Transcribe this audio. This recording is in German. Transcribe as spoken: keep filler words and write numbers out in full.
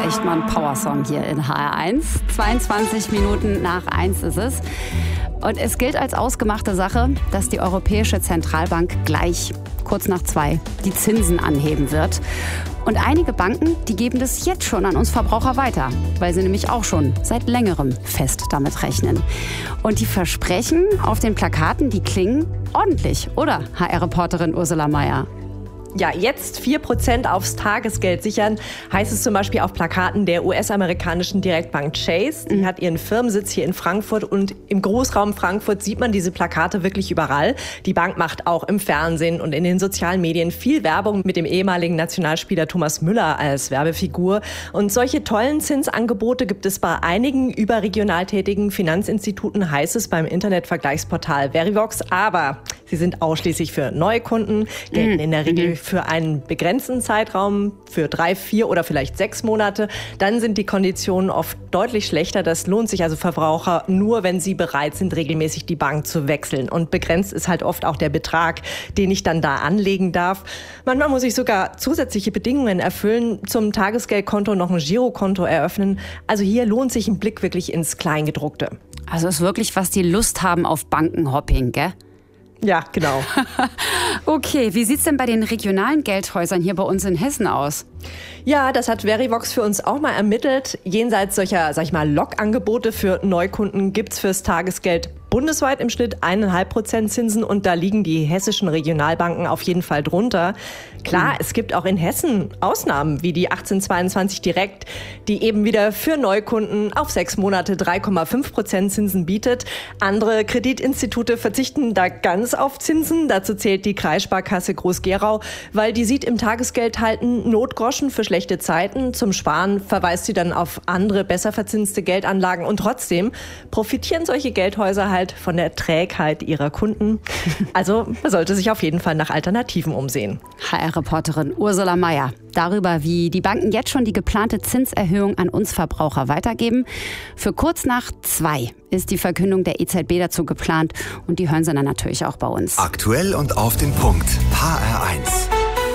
echt mal ein Powersong hier in H R eins. zweiundzwanzig Minuten nach eins ist es. Und es gilt als ausgemachte Sache, dass die Europäische Zentralbank gleich, kurz nach zwei, die Zinsen anheben wird. Und einige Banken, die geben das jetzt schon an uns Verbraucher weiter, weil sie nämlich auch schon seit längerem fest damit rechnen. Und die Versprechen auf den Plakaten, die klingen ordentlich, oder, H R-Reporterin Ursula Meier? Ja, jetzt vier Prozent aufs Tagesgeld sichern, heißt es zum Beispiel auf Plakaten der U S-amerikanischen Direktbank Chase. Die mhm. hat ihren Firmensitz hier in Frankfurt und im Großraum Frankfurt sieht man diese Plakate wirklich überall. Die Bank macht auch im Fernsehen und in den sozialen Medien viel Werbung mit dem ehemaligen Nationalspieler Thomas Müller als Werbefigur. Und solche tollen Zinsangebote gibt es bei einigen überregional tätigen Finanzinstituten, heißt es beim Internetvergleichsportal Verivox. Aber sie sind ausschließlich für Neukunden, gelten mhm. in der Regel mhm. für einen begrenzten Zeitraum, für drei, vier oder vielleicht sechs Monate. Dann sind die Konditionen oft deutlich schlechter. Das lohnt sich also Verbraucher nur, wenn sie bereit sind, regelmäßig die Bank zu wechseln. Und begrenzt ist halt oft auch der Betrag, den ich dann da anlegen darf. Manchmal muss ich sogar zusätzliche Bedingungen erfüllen, zum Tagesgeldkonto noch ein Girokonto eröffnen. Also hier lohnt sich ein Blick wirklich ins Kleingedruckte. Also ist wirklich, was die Lust haben auf Bankenhopping, gell? Ja, genau. Okay, wie sieht's denn bei den regionalen Geldhäusern hier bei uns in Hessen aus? Ja, das hat Verivox für uns auch mal ermittelt. Jenseits solcher, sag ich mal, Lockangebote für Neukunden gibt's fürs Tagesgeld bundesweit im Schnitt eineinhalb Prozent Zinsen und da liegen die hessischen Regionalbanken auf jeden Fall drunter. Klar, mhm. es gibt auch in Hessen Ausnahmen wie die achtzehnhundertzweiundzwanzig Direkt, die eben wieder für Neukunden auf sechs Monate drei Komma fünf Prozent Zinsen bietet. Andere Kreditinstitute verzichten da ganz auf Zinsen. Dazu zählt die Kreissparkasse Groß-Gerau, weil die sieht im Tagesgeld halt einen Notgroschen für schlechte Zeiten. Zum Sparen verweist sie dann auf andere, besser verzinste Geldanlagen und trotzdem profitieren solche Geldhäuser halt von der Trägheit ihrer Kunden. Also man sollte sich auf jeden Fall nach Alternativen umsehen. H R-Reporterin Ursula Meier darüber, wie die Banken jetzt schon die geplante Zinserhöhung an uns Verbraucher weitergeben. Für kurz nach zwei ist die Verkündung der E Z B dazu geplant und die hören Sie dann natürlich auch bei uns. Aktuell und auf den Punkt. H R eins.